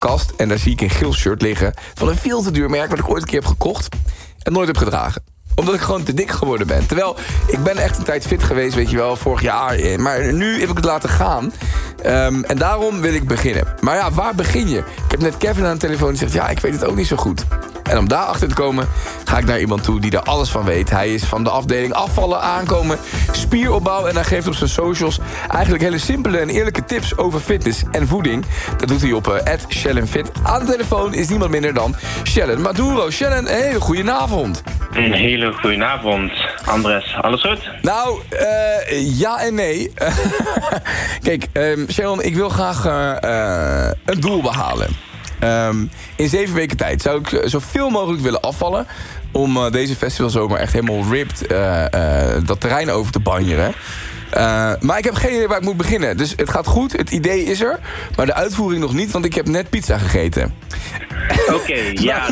kast en daar zie ik een geel shirt liggen van een veel te duur merk wat ik ooit een keer heb gekocht en nooit heb gedragen. Omdat ik gewoon te dik geworden ben. Terwijl, ik ben echt een tijd fit geweest, weet je wel, vorig jaar. Maar nu heb ik het laten gaan. En daarom wil ik beginnen. Maar ja, waar begin je? Ik heb net Kevin aan de telefoon die zegt, ja, ik weet het ook niet zo goed. En om daarachter te komen, ga ik naar iemand toe die er alles van weet. Hij is van de afdeling afvallen, aankomen, spieropbouw. En hij geeft op zijn socials eigenlijk hele simpele en eerlijke tips over fitness en voeding. Dat doet hij op @ShellonFit. Aan de telefoon is niemand minder dan Shellen Maduro. Shellen, een hele goede avond. Een hele goede avond, Andres. Alles goed? Nou, ja en nee. Kijk, Sharon, ik wil graag een doel behalen. In 7 weken tijd zou ik zoveel mogelijk willen afvallen om deze festivalzomer echt helemaal ripped dat terrein over te banjeren. Maar ik heb geen idee waar ik moet beginnen. Dus het gaat goed, het idee is er, maar de uitvoering nog niet, want ik heb net pizza gegeten. Oké, ja,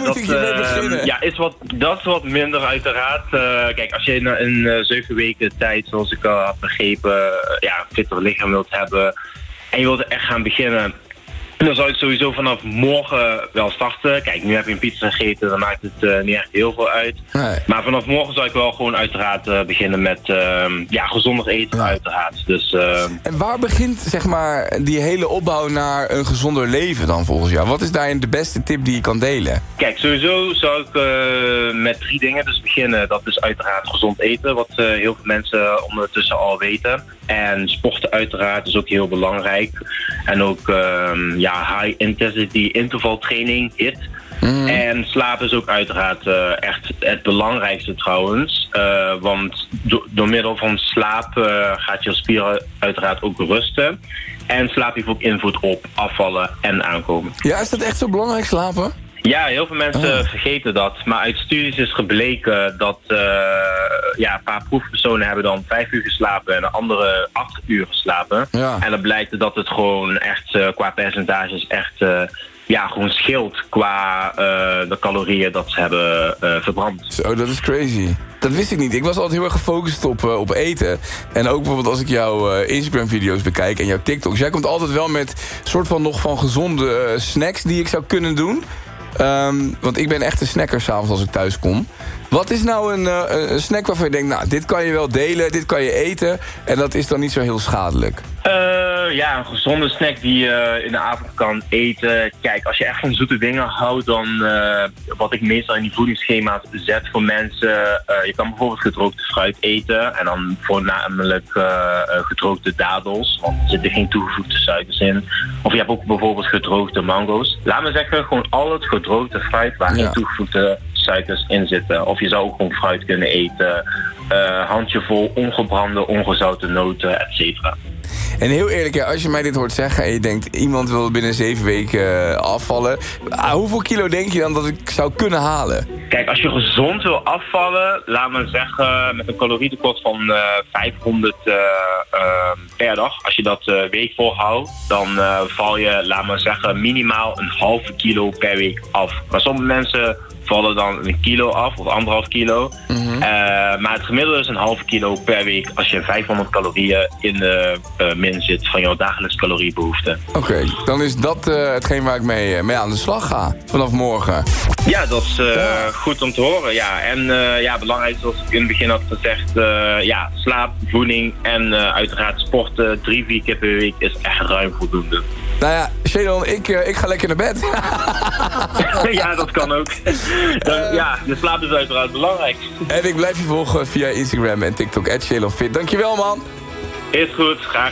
dat is wat minder uiteraard. Kijk, als je in 7 weken tijd, zoals ik al had begrepen, een fitter lichaam wilt hebben en je wilt echt gaan beginnen, dan zou ik sowieso vanaf morgen wel starten. Kijk, nu heb je een pizza gegeten, dan maakt het niet echt heel veel uit. Nee. Maar vanaf morgen zou ik wel gewoon uiteraard beginnen met gezonder eten, uiteraard. Dus, En waar begint, zeg maar, die hele opbouw naar een gezonder leven dan volgens jou? Wat is daarin de beste tip die je kan delen? Kijk, sowieso zou ik met 3 dingen dus beginnen. Dat is uiteraard gezond eten, wat heel veel mensen ondertussen al weten. En sporten uiteraard is ook heel belangrijk. En ook high intensity intervaltraining, HIIT. En slaap is ook uiteraard echt het belangrijkste trouwens. Want door middel van slaap gaat je spieren uiteraard ook rusten. En slaap heeft ook invloed op afvallen en aankomen. Ja, is dat echt zo belangrijk, slapen? Ja, heel veel mensen vergeten dat. Maar uit studies is gebleken dat een paar proefpersonen hebben dan 5 uur geslapen en de andere 8 uur geslapen. Ja. En dan blijkt dat het gewoon echt qua percentages echt gewoon scheelt qua de calorieën dat ze hebben verbrand. Zo, dat is crazy. Dat wist ik niet. Ik was altijd heel erg gefocust op eten. En ook bijvoorbeeld als ik jouw Instagram-video's bekijk en jouw TikToks. Jij komt altijd wel met soort van nog van gezonde snacks die ik zou kunnen doen. Want ik ben echt een snacker s'avonds als ik thuis kom. Wat is nou een snack waarvan je denkt, nou, dit kan je wel delen, dit kan je eten en dat is dan niet zo heel schadelijk? Een gezonde snack die je in de avond kan eten. Kijk, als je echt van zoete dingen houdt, dan wat ik meestal in die voedingsschema's zet voor mensen. Je kan bijvoorbeeld gedroogde fruit eten en dan voornamelijk gedroogde dadels, want er zitten geen toegevoegde suikers in. Of je hebt ook bijvoorbeeld gedroogde mango's. Laat me zeggen, gewoon al het gedroogde fruit waar geen toegevoegde suikers in zitten. Of je zou ook gewoon fruit kunnen eten. Handjevol ongebrande, ongezouten noten, et cetera. En heel eerlijk, als je mij dit hoort zeggen en je denkt, iemand wil binnen 7 weken afvallen. Hoeveel kilo denk je dan dat ik zou kunnen halen? Kijk, als je gezond wil afvallen, laat me zeggen, met een calorietekort van 500 per dag. Als je dat week volhoudt, dan val je, laat me zeggen, minimaal een halve kilo per week af. Maar sommige mensen vallen dan 1 kilo af of 1,5 kilo. Maar het gemiddelde is een halve kilo per week als je 500 calorieën in de min zit van jouw dagelijks caloriebehoefte. Oké, dan is dat hetgeen waar ik mee aan de slag ga vanaf morgen. Ja, dat is goed om te horen. Ja. En belangrijk zoals ik in het begin had gezegd, slaap, voeding en uiteraard sporten 3-4 keer per week is echt ruim voldoende. Nou ja, Sharon, ik ga lekker naar bed. Ja, dat kan ook. De slaap is uiteraard belangrijk. En ik blijf je volgen via Instagram en TikTok @ShellonFit. Dankjewel, man. Is goed, graag.